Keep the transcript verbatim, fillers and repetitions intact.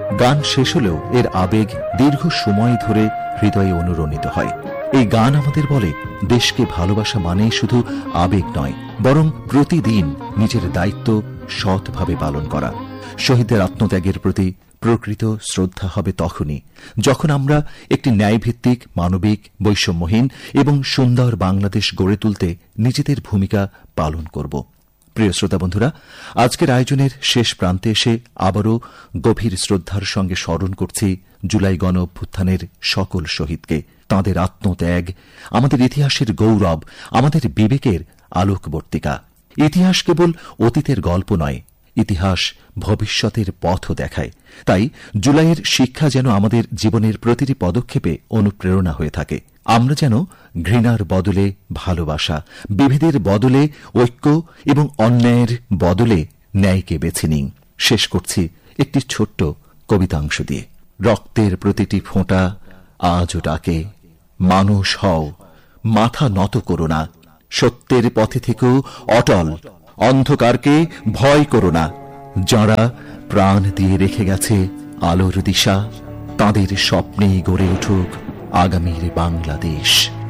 গান শেষ হলেও এর আবেগ দীর্ঘ সময় ধরে হৃদয়ে অনুরণিত হয়। এই গান আমাদের বলে, দেশকে ভালোবাসা মানে শুধু আবেগ নয়, বরং প্রতিদিন নিজের দায়িত্ব সৎভাবে পালন করা। শহীদদের আত্মত্যাগের প্রতি প্রকৃত শ্রদ্ধা হবে তখনই যখন আমরা একটি ন্যায়ভিত্তিক, মানবিক, বৈষম্যহীন এবং সুন্দর বাংলাদেশ গড়ে তুলতে নিজেদের ভূমিকা পালন করব। প্রিয় শ্রোতা বন্ধুরা, আজকের আয়োজনের শেষ প্রান্তে এসে আবারও গভীর শ্রদ্ধার সঙ্গে স্মরণ করছি জুলাই গণ অভ্যুত্থানের সকল শহীদকে। তাঁদের আত্মত্যাগ আমাদের ইতিহাসের গৌরব, আমাদের বিবেকের আলোকবর্তিকা। ইতিহাস কেবল অতীতের গল্প নয়, ইতিহাস ভবিষ্যতের পথও দেখায়। তাই জুলাইয়ের শিক্ষা যেন আমাদের জীবনের প্রতিটি পদক্ষেপে অনুপ্রেরণা হয়ে থাকে। আমরা যেন ঘৃণার বদলে ভালোবাসা, বিভেদের বদলে ঐক্য এবং অন্যায়ের বদলে ন্যায়কে বেছে নিই। শেষ করছি একটি ছোট্ট কবিতাংশ দিয়ে। রক্তের প্রতিটি ফোঁটা আজও ডাকে, মানুষ হও, মাথা নত করো না, সত্যের পথে থেকেও অটল, অন্ধকারকে ভয় করো না। যাঁরা প্রাণ দিয়ে রেখে গেছে আলোর দিশা, তাঁদের স্বপ্নেই গড়ে উঠুক আগামীর বাংলাদেশ।